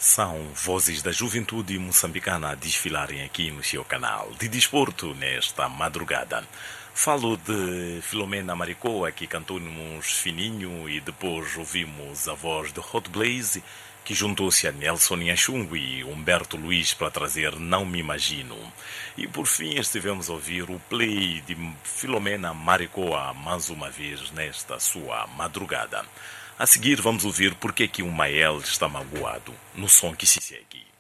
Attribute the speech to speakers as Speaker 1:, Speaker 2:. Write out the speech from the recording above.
Speaker 1: São vozes da juventude moçambicana a desfilarem aqui no seu canal de desporto nesta madrugada. Falo de Filomena Maricoa, que cantou uns fininho, e depois ouvimos a voz de Hot Blaze, que juntou-se a Nelson Nhachungu e Humberto Luiz para trazer Não Me Imagino. E por fim estivemos a ouvir o play de Filomena Maricoa mais uma vez nesta sua madrugada. A seguir vamos ouvir porque que o Mael está magoado no som que se segue.